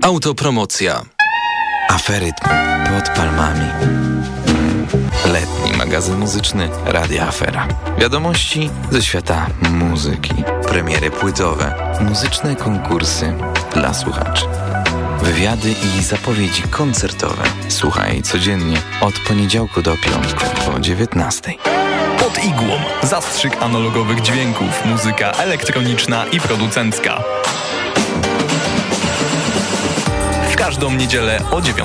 Autopromocja. Aferytm pod palmami. Letni magazyn muzyczny Radia Afera. Wiadomości ze świata muzyki. Premiery płytowe. Muzyczne konkursy dla słuchaczy. Wywiady i zapowiedzi koncertowe. Słuchaj codziennie od poniedziałku do piątku o 19:00. Pod igłą. Zastrzyk analogowych dźwięków. Muzyka elektroniczna i producencka. W każdą niedzielę o 9:00.